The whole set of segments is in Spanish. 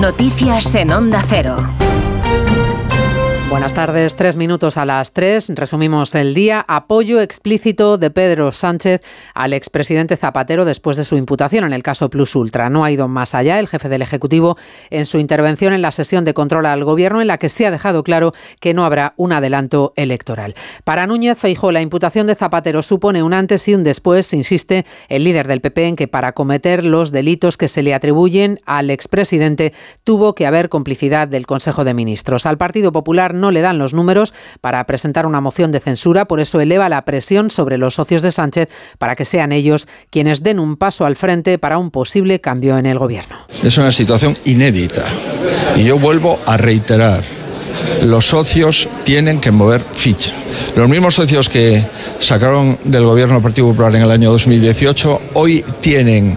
Noticias en Onda Cero. Buenas tardes, 3 minutos a las 3. Resumimos el día. Apoyo explícito de Pedro Sánchez al expresidente Zapatero después de su imputación en el caso Plus Ultra. No ha ido más allá el jefe del Ejecutivo en su intervención en la sesión de control al Gobierno, en la que se ha dejado claro que no habrá un adelanto electoral. Para Núñez Feijóo, la imputación de Zapatero supone un antes y un después. Insiste el líder del PP en que para cometer los delitos que se le atribuyen al expresidente tuvo que haber complicidad del Consejo de Ministros. Al Partido Popular no le dan los números para presentar una moción de censura, por eso eleva la presión sobre los socios de Sánchez para que sean ellos quienes den un paso al frente para un posible cambio en el Gobierno. Es una situación inédita y yo vuelvo a reiterar, los socios tienen que mover ficha. Los mismos socios que sacaron del Gobierno del Partido Popular en el año 2018 hoy tienen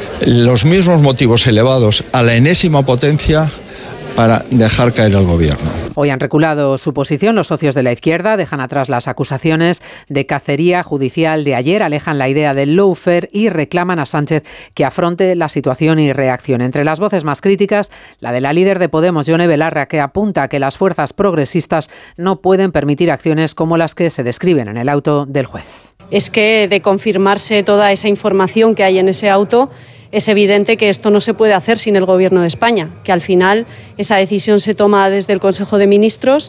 los mismos motivos elevados a la enésima potencia para dejar caer al Gobierno. Hoy han reculado su posición los socios de la izquierda, dejan atrás las acusaciones de cacería judicial de ayer, alejan la idea del lawfare y reclaman a Sánchez que afronte la situación y reaccione. Entre las voces más críticas, la de la líder de Podemos, Yone Belarra, que apunta a que las fuerzas progresistas no pueden permitir acciones como las que se describen en el auto del juez. Es que de confirmarse toda esa información que hay en ese auto, es evidente que esto no se puede hacer sin el Gobierno de España, que al final esa decisión se toma desde el Consejo de Ministros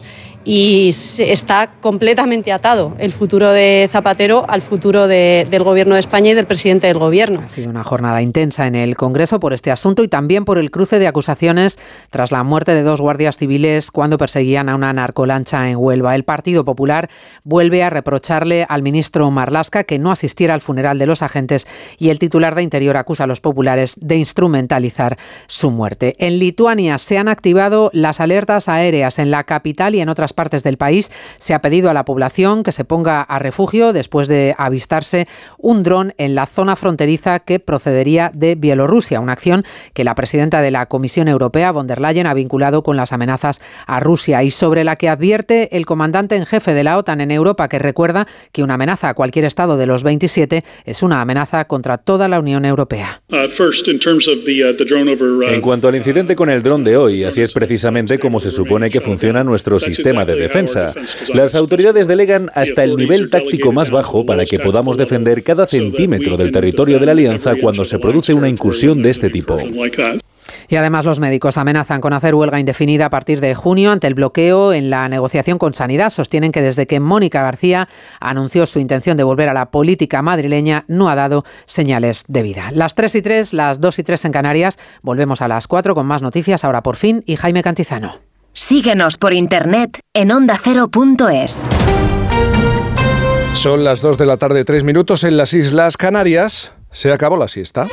y está completamente atado el futuro de Zapatero al futuro del Gobierno de España y del presidente del Gobierno. Ha sido una jornada intensa en el Congreso por este asunto y también por el cruce de acusaciones tras la muerte de 2 guardias civiles cuando perseguían a una narcolancha en Huelva. El Partido Popular vuelve a reprocharle al ministro Marlaska que no asistiera al funeral de los agentes y el titular de Interior acusa a los populares de instrumentalizar su muerte. En Lituania se han activado las alertas aéreas en la capital y en otras partes del país. Se ha pedido a la población que se ponga a refugio después de avistarse un dron en la zona fronteriza que procedería de Bielorrusia, una acción que la presidenta de la Comisión Europea, von der Leyen, ha vinculado con las amenazas a Rusia y sobre la que advierte el comandante en jefe de la OTAN en Europa, que recuerda que una amenaza a cualquier estado de los 27 es una amenaza contra toda la Unión Europea. En cuanto al incidente con el dron de hoy, así es precisamente como se supone que funciona nuestro sistema de defensa. Las autoridades delegan hasta el nivel táctico más bajo para que podamos defender cada centímetro del territorio de la alianza cuando se produce una incursión de este tipo. Y además los médicos amenazan con hacer huelga indefinida a partir de junio ante el bloqueo en la negociación con Sanidad. Sostienen que desde que Mónica García anunció su intención de volver a la política madrileña no ha dado señales de vida. Las 3:03, las 2:03 en Canarias. Volvemos a las 4 con más noticias. Ahora por fin y Jaime Cantizano. Síguenos por internet en ondacero.es. Son las 2 de la tarde, 3 minutos en las Islas Canarias. Se acabó la siesta.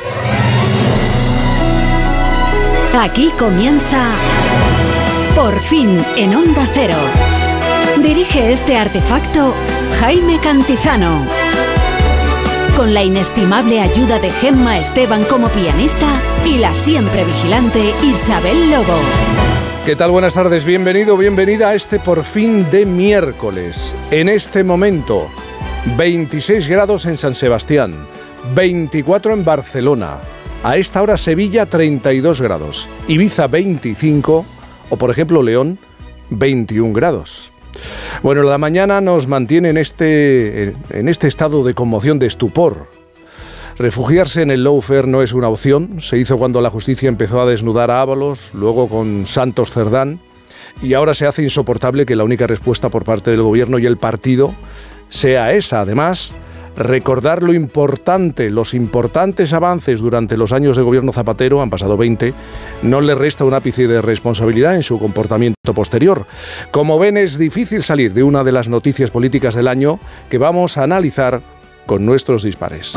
Aquí comienza Por fin en Onda Cero. Dirige este artefacto Jaime Cantizano. Con la inestimable ayuda de Gemma Esteban como pianista y la siempre vigilante Isabel Lobo. ¿Qué tal? Buenas tardes, bienvenido, bienvenida a este Por fin de miércoles. En este momento, 26 grados en San Sebastián, 24 en Barcelona. A esta hora Sevilla 32 grados, Ibiza 25 o por ejemplo León 21 grados. Bueno, la mañana nos mantiene en este estado de conmoción, de estupor. Refugiarse en el lawfare no es una opción. Se hizo cuando la justicia empezó a desnudar a Ábalos, luego con Santos Cerdán, y ahora se hace insoportable que la única respuesta por parte del gobierno y el partido sea esa. Además, recordar lo importante, los importantes avances durante los años de gobierno Zapatero, han pasado 20, no le resta un ápice de responsabilidad en su comportamiento posterior. Como ven, es difícil salir de una de las noticias políticas del año que vamos a analizar con nuestros dispares.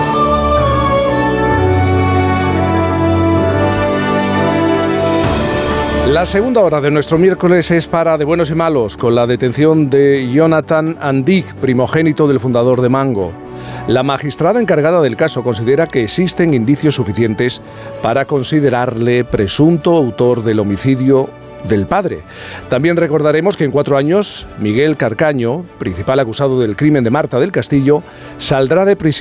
La segunda hora de nuestro miércoles es para De Buenos y Malos, con la detención de Jonathan Andig, primogénito del fundador de Mango. La magistrada encargada del caso considera que existen indicios suficientes para considerarle presunto autor del homicidio del padre. También recordaremos que en 4 años, Miguel Carcaño, principal acusado del crimen de Marta del Castillo, saldrá de prisión